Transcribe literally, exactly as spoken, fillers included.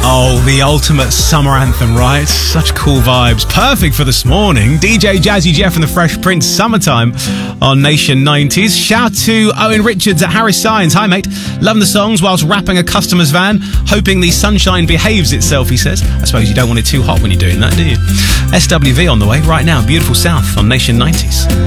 Oh, the ultimate summer anthem, right? Such cool vibes. Perfect for this morning. D J Jazzy Jeff and the Fresh Prince, Summertime on Nation nineties. Shout to Owen Richards at Harris Signs. Hi, mate. Loving the songs whilst wrapping a customer's van. Hoping the sunshine behaves itself, he says. I suppose you don't want it too hot when you're doing that, do you? S W V on the way right now. Beautiful South on Nation nineties.